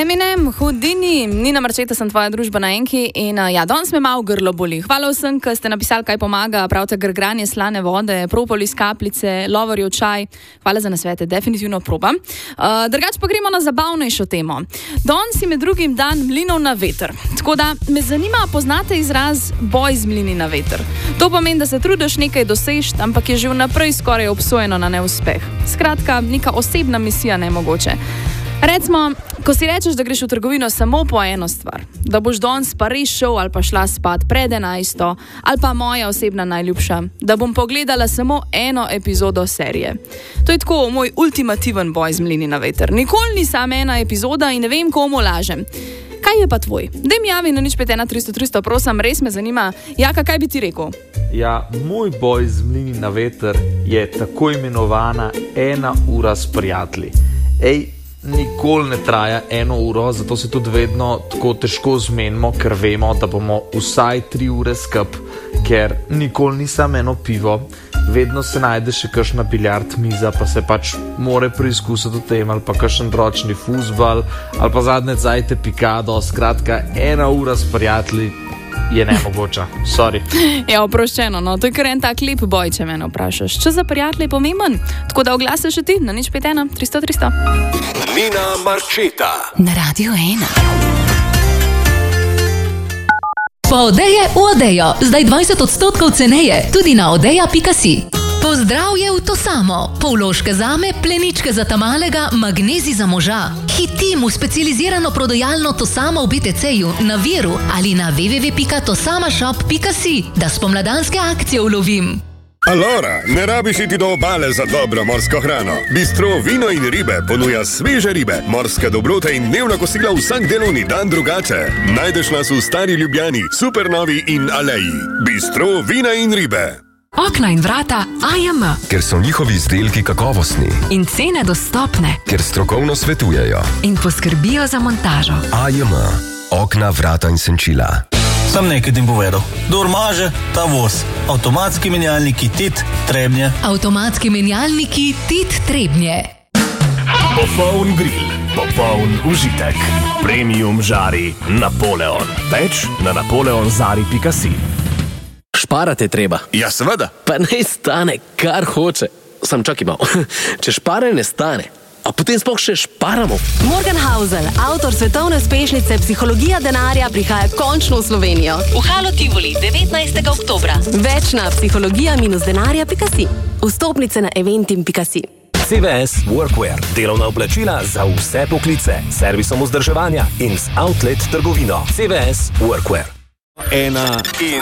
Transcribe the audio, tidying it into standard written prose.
Eminem, Houdini, Nina Marčeta, sem tvoja družba na Enki in danes me malo grlo boli. Hvala vsem, ki ste napisali, kaj pomaga, pravite grgranje slane vode, propolis kapljice, lovorjev čaj. Hvala za nasvete, definitivno probam. Drugač pa gremo na zabavnejšo temo. Danes je med drugim dan mlinov na veter. Tako da me zanima, poznate izraz boj z mlini na veter. To pomeni, da se trudiš nekaj doseči, ampak je že vnaprej skoraj obsojeno na neuspeh. Skratka, neka osebna misija nemogoče. Recimo, ko si rečeš, da greš v trgovino samo po eno stvar, da boš danes pa res šel ali pa šla spat pred 11, ali pa moja osebna najljubša, da bom pogledala samo eno epizodo serije. To je tako moj ultimativen boj z mlini na veter. Nikoli ni sama ena epizoda in ne vem, komu lažem. Kaj je pa tvoj? Daj mi javi na 051 300 300, prosim, res me zanima. Jaka, kaj bi ti rekel? Ja, moj boj z mlini na veter je tako imenovana 1 ura s prijatelji. Nikoli ne traja 1 uro, zato se tudi vedno tako težko zmenimo, ker vemo, da bomo vsaj 3 ure skup, ker nikoli ni samo eno pivo, vedno se najde še kakšna biljard miza, pa se pač more preizkusiti v tem, ali pa kakšen ročni fuzbal, ali pa zadnje cajte pikado. Skratka, 1 ura s prijatelji je nemogoča, sorry. Ja, oproščeno, no, to je kar en tak lep boj, če mene vprašaš. Če za prijatelje je pomemben, tako da oglasi še ti na 051 300 300. Nina Marčeta na Radio 1. Pa Odeje v Odejo, zdaj 20% ceneje, tudi na odeja.si. Pozdravje v to samo, polloške zame, pleničke za tamalega, magnezi za moža. Hitim v specializirano prodajalno To samo v BTC-ju, na Viru ali na www.tosamashop.si, da spomladanske akcije ulovim. Allora, ne rabiš iti do obale za dobro morsko hrano. Bistro Vino in ribe ponuja sveže ribe, morske dobrote in dnevna kosila vsak delovni dan drugače. Najdeš nas v Stari Ljubljani, Supernovi in Aleji. Bistro Vina in ribe. Okna in vrata AJM. Ker so njihovi izdelki kakovostni. In cene dostopne. Ker strokovno svetujejo. In poskrbijo za montažo. AJM. Okna, vrata in senčila. Sam nekaj ti povedal. Kdor maže, ta voz. Avtomatski menjalniki TIT Trebnje. Avtomatski menjalniki TIT Trebnje. Popoln grill, popoln užitek. Premium žari Napoleon. Več na napoleonzari.si. Šparati je treba. Ja, seveda. Pa ne stane, kar hoče. Sam čakaj malo. Če špare ne stane, a potem sploh še šparamo. Morgan Housel, avtor svetovne uspešnice Psihologija denarja, prihaja končno v Slovenijo. V Halo Tivoli 19. oktobra. Več na psihologija-denarja.si. Vstopnice na eventim.si. CVS Workwear. Delovna oblačila za vse poklice. Servisom vzdrževanja in z outlet trgovino. CVS Workwear. 1